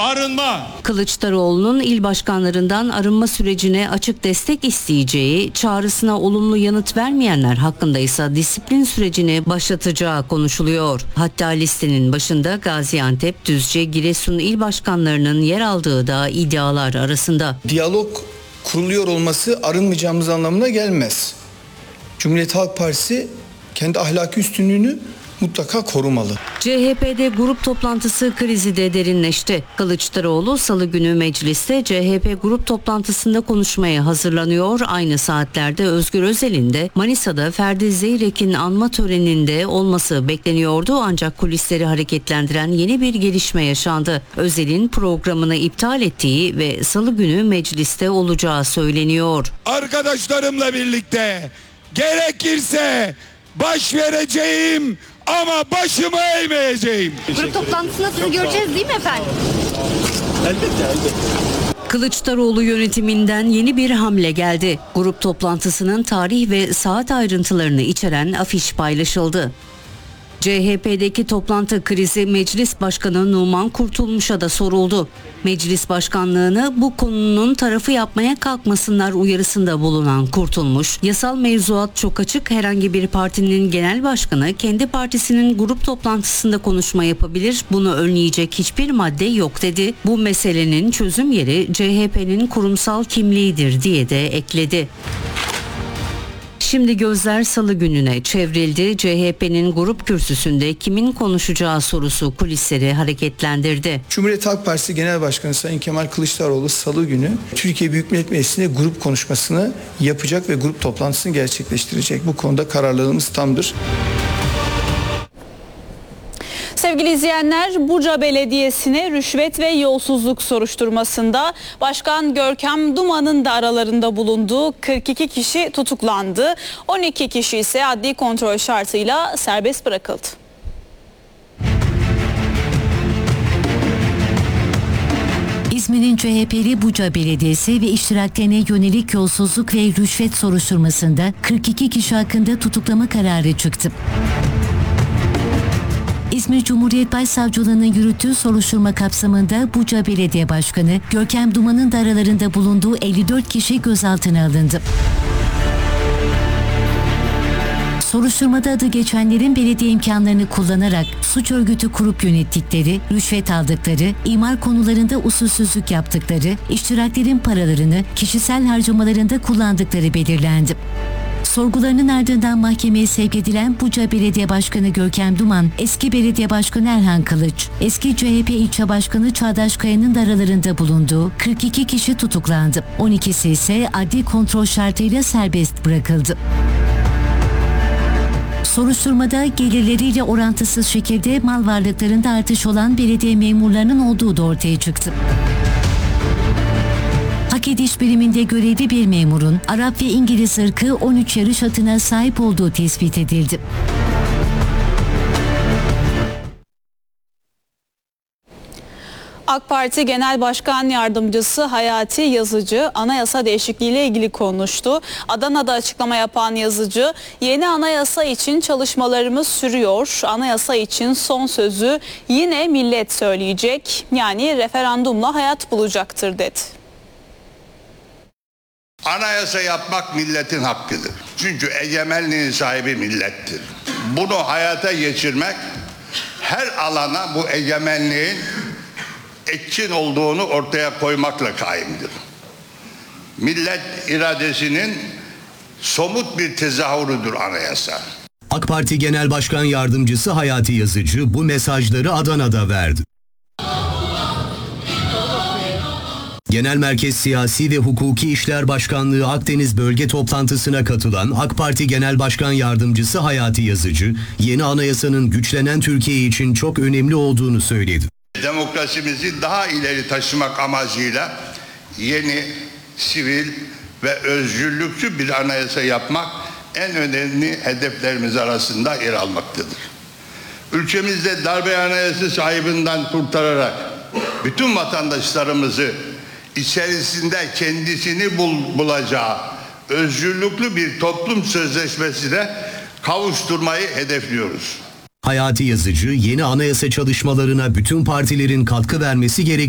arınma. Kılıçdaroğlu'nun il başkanlarından arınma sürecine açık destek isteyeceği, çağrısına olumlu yanıt vermeyenler hakkında ise disiplin sürecini başlatacağı konuşuluyor. Hatta listenin başında Gaziantep, Düzce, Giresun il başkanlarının yer aldığı da iddialar arasında. Diyalog kuruluyor olması arınmayacağımız anlamına gelmez. Cumhuriyet Halk Partisi kendi ahlaki üstünlüğünü mutlaka korumalı. CHP'de grup toplantısı krizi de derinleşti. Kılıçdaroğlu salı günü mecliste CHP grup toplantısında konuşmaya hazırlanıyor. Aynı saatlerde Özgür Özel'in de Manisa'da Ferdi Zeyrek'in anma töreninde olması bekleniyordu. Ancak kulisleri hareketlendiren yeni bir gelişme yaşandı. Özel'in programını iptal ettiği ve salı günü mecliste olacağı söyleniyor. Arkadaşlarımla birlikte gerekirse baş vereceğim ama başımı eğmeyeceğim. Grup toplantısında sizi göreceğiz değil mi efendim? Elbette. Kılıçdaroğlu yönetiminden yeni bir hamle geldi. Grup toplantısının tarih ve saat ayrıntılarını içeren afiş paylaşıldı. CHP'deki toplantı krizi Meclis Başkanı Numan Kurtulmuş'a da soruldu. Meclis başkanlığını bu konunun tarafı yapmaya kalkmasınlar uyarısında bulunan Kurtulmuş, yasal mevzuat çok açık, herhangi bir partinin genel başkanı kendi partisinin grup toplantısında konuşma yapabilir, bunu önleyecek hiçbir madde yok dedi. Bu meselenin çözüm yeri CHP'nin kurumsal kimliğidir diye de ekledi. Şimdi gözler salı gününe çevrildi. CHP'nin grup kürsüsünde kimin konuşacağı sorusu kulisleri hareketlendirdi. Cumhuriyet Halk Partisi Genel Başkanı Sayın Kemal Kılıçdaroğlu salı günü Türkiye Büyük Millet Meclisi'nde grup konuşmasını yapacak ve grup toplantısını gerçekleştirecek. Bu konuda kararlılığımız tamdır. Sevgili izleyenler, Buca Belediyesi'ne rüşvet ve yolsuzluk soruşturmasında Başkan Görkem Duman'ın da aralarında bulunduğu 42 kişi tutuklandı. 12 kişi ise adli kontrol şartıyla serbest bırakıldı. İzmir'in CHP'li Buca Belediyesi ve iştiraklerine yönelik yolsuzluk ve rüşvet soruşturmasında 42 kişi hakkında tutuklama kararı çıktı. İzmir Cumhuriyet Başsavcılığı'nın yürüttüğü soruşturma kapsamında Buca Belediye Başkanı Görkem Duman'ın da aralarında bulunduğu 54 kişi gözaltına alındı. Soruşturmada adı geçenlerin belediye imkanlarını kullanarak suç örgütü kurup yönettikleri, rüşvet aldıkları, imar konularında usulsüzlük yaptıkları, iştiraklerin paralarını kişisel harcamalarında kullandıkları belirlendi. Sorgularının ardından mahkemeye sevk edilen Buca Belediye Başkanı Görkem Duman, eski Belediye Başkanı Erhan Kılıç, eski CHP İlçe Başkanı Çağdaş Kaya'nın da aralarında bulunduğu 42 kişi tutuklandı. 12'si ise adli kontrol şartıyla serbest bırakıldı. Soruşturmada gelirleriyle orantısız şekilde mal varlıklarında artış olan belediye memurlarının olduğu da ortaya çıktı. Hak ediş biriminde görevli bir memurun Arap ve İngiliz ırkı 13 yarış atına sahip olduğu tespit edildi. AK Parti Genel Başkan Yardımcısı Hayati Yazıcı anayasa değişikliğiyle ilgili konuştu. Adana'da açıklama yapan Yazıcı, yeni anayasa için çalışmalarımız sürüyor. Anayasa için son sözü yine millet söyleyecek. Yani referandumla hayat bulacaktır dedi. Anayasa yapmak milletin hakkıdır. Çünkü egemenliğin sahibi millettir. Bunu hayata geçirmek her alana bu egemenliğin etkin olduğunu ortaya koymakla kaimdir. Millet iradesinin somut bir tezahürüdür anayasa. AK Parti Genel Başkan Yardımcısı Hayati Yazıcı bu mesajları Adana'da verdi. Genel Merkez Siyasi ve Hukuki İşler Başkanlığı Akdeniz Bölge toplantısına katılan AK Parti Genel Başkan Yardımcısı Hayati Yazıcı, yeni anayasanın güçlenen Türkiye için çok önemli olduğunu söyledi. Demokrasimizi daha ileri taşımak amacıyla yeni, sivil ve özgürlükçü bir anayasa yapmak en önemli hedeflerimiz arasında yer almaktadır. Ülkemizde darbe anayasası sahibinden kurtararak bütün vatandaşlarımızı içerisinde kendisini bulacağı özgürlüklü bir toplum sözleşmesine kavuşturmayı hedefliyoruz. Hayati Yazıcı, yeni anayasa çalışmalarına bütün partilerin katkı vermesi gerektiğini